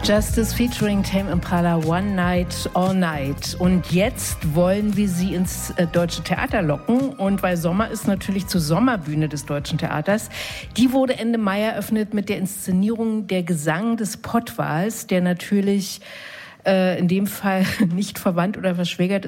Justice featuring Tame Impala, One Night, All Night. Und jetzt wollen wir sie ins Deutsche Theater locken. Und weil Sommer ist, natürlich zur Sommerbühne des Deutschen Theaters. Die wurde Ende Mai eröffnet mit der Inszenierung Der Gesang des Pottwals, der natürlich in dem Fall nicht verwandt oder verschwägert ist